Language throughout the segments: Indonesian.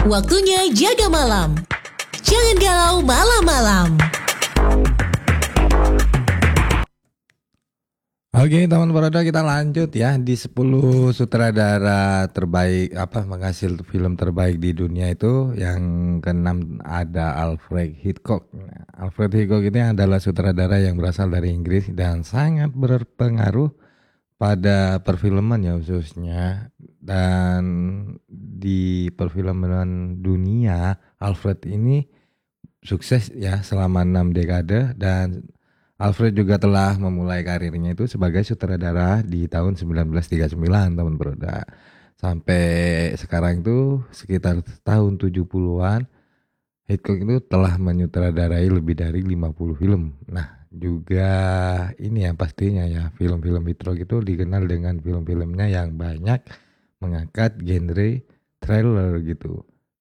Waktunya jaga malam. Jangan galau malam-malam. Oke teman Broda, kita lanjut ya di 10 sutradara terbaik menghasil film terbaik di dunia itu. Yang keenam ada Alfred Hitchcock. Alfred Hitchcock ini adalah sutradara yang berasal dari Inggris dan sangat berpengaruh pada perfilman ya khususnya. Dan di perfilman dunia Alfred ini sukses ya selama 6 dekade, dan Alfred juga telah memulai karirnya itu sebagai sutradara di tahun 1939 teman Broda. Sampai sekarang itu sekitar tahun 70-an Hitchcock itu telah menyutradarai lebih dari 50 film. Nah, juga ini ya pastinya ya, film-film Hitchcock itu dikenal dengan film-filmnya yang banyak mengangkat genre thriller gitu.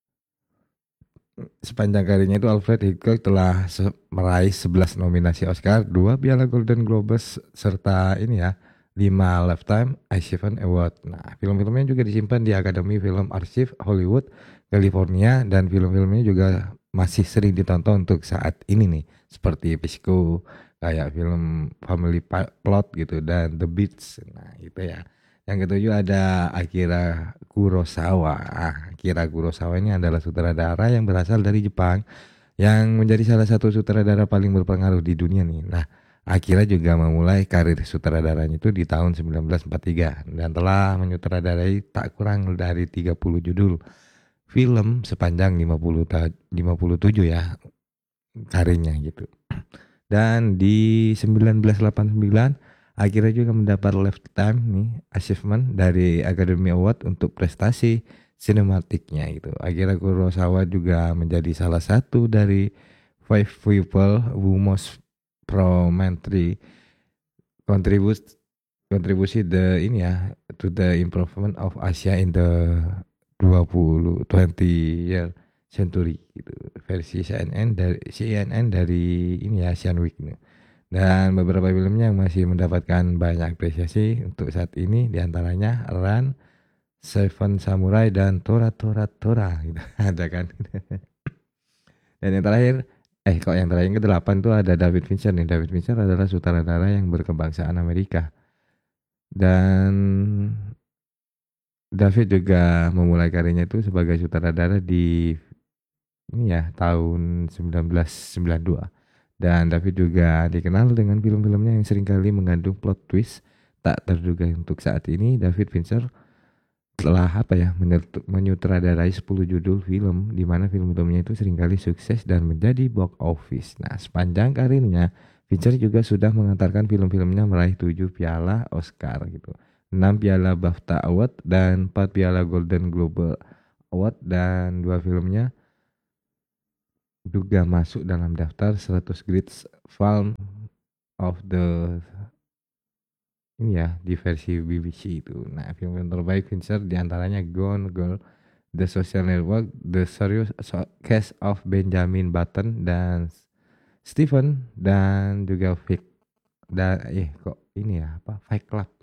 Sepanjang karirnya itu Alfred Hitchcock telah meraih 11 nominasi Oscar, 2 piala Golden Globes, serta 5 Lifetime Achievement Award. Nah, film-filmnya juga disimpan di Academy Film Archive Hollywood, California, dan film-filmnya juga masih sering ditonton untuk saat ini nih, seperti Psycho, kayak film Family Plot gitu, dan The Beach. Nah, itu ya. Yang ketujuh ada Akira Kurosawa. Akira Kurosawa ini adalah sutradara yang berasal dari Jepang yang menjadi salah satu sutradara paling berpengaruh di dunia nih. Nah, Akira juga memulai karir sutradaranya itu di tahun 1943 dan telah menyutradarai tak kurang dari 30 judul film sepanjang 57 ya karirnya gitu. Dan di 1989 Akira juga mendapat Lifetime Achievement dari Academy Award untuk prestasi sinematiknya gitu. Akira Kurosawa juga menjadi salah satu dari 5 people who most prominently kontribusi to the improvement of Asia in the 20 year century gitu. Versi CNN dari Asian Week nih. Dan beberapa filmnya yang masih mendapatkan banyak apresiasi untuk saat ini, diantaranya Run, Seven Samurai, dan Tora gitu. Ada kan. Dan yang terakhir yang ke-8 tuh ada David Fincher nih. David Fincher adalah sutradara yang berkebangsaan Amerika, dan David juga memulai karirnya itu sebagai sutradara di tahun 1992. Dan David juga dikenal dengan film-filmnya yang seringkali mengandung plot twist tak terduga. Untuk saat ini David Fincher telah menyutradarai 10 judul film, di mana film-filmnya itu seringkali sukses dan menjadi box office. Nah, sepanjang karirnya Fincher juga sudah mengantarkan film-filmnya meraih 7 piala Oscar gitu, 6 piala BAFTA Award, dan 4 piala Golden Globe Award, dan 2 filmnya juga masuk dalam daftar 100 Greatest Film of the di versi BBC itu. Nah, film terbaik Fincher diantaranya Gone Girl, The Social Network, The Serious Case of Benjamin Button, dan Stephen, dan juga Fight Club